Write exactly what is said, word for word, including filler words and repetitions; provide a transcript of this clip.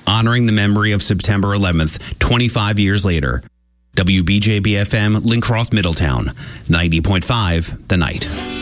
honoring the memory of September eleventh, twenty-five years later. W B J B F M, Lincroft, Middletown, ninety point five, The Night.